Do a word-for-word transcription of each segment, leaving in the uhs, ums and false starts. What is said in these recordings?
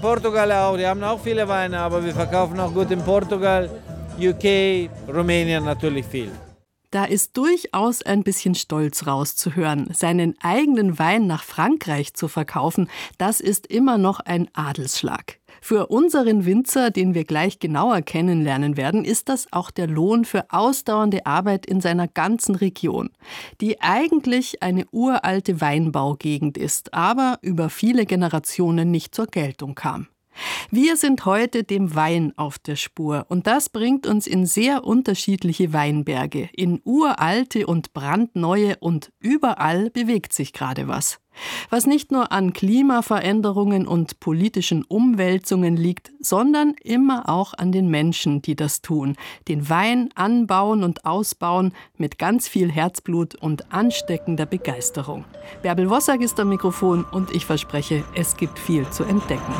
Portugal auch, die haben auch viele Weine, aber wir verkaufen auch gut in Portugal, U K, Rumänien natürlich viel. Da ist durchaus ein bisschen Stolz rauszuhören. Seinen eigenen Wein nach Frankreich zu verkaufen, das ist immer noch ein Adelsschlag. Für unseren Winzer, den wir gleich genauer kennenlernen werden, ist das auch der Lohn für ausdauernde Arbeit in seiner ganzen Region, die eigentlich eine uralte Weinbaugegend ist, aber über viele Generationen nicht zur Geltung kam. Wir sind heute dem Wein auf der Spur und das bringt uns in sehr unterschiedliche Weinberge, in uralte und brandneue und überall bewegt sich gerade was. Was nicht nur an Klimaveränderungen und politischen Umwälzungen liegt, sondern immer auch an den Menschen, die das tun, den Wein anbauen und ausbauen mit ganz viel Herzblut und ansteckender Begeisterung. Bärbel Wossack ist am Mikrofon und ich verspreche, es gibt viel zu entdecken.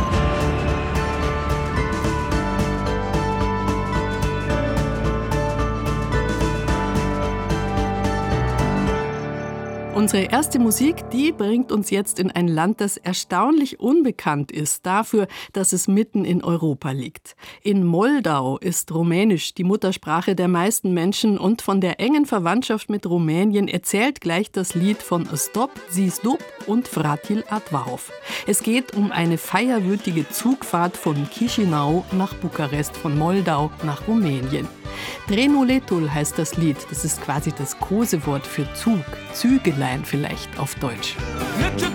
Unsere erste Musik, die bringt uns jetzt in ein Land, das erstaunlich unbekannt ist dafür, dass es mitten in Europa liegt. In Moldau ist Rumänisch die Muttersprache der meisten Menschen und von der engen Verwandtschaft mit Rumänien erzählt gleich das Lied von Stop, Zizdup und Fratil Advahov. Es geht um eine feierwürdige Zugfahrt von Chișinău nach Bukarest, von Moldau nach Rumänien. Trenuletul heißt das Lied, das ist quasi das Kosewort für Zug, Zügelein vielleicht auf Deutsch.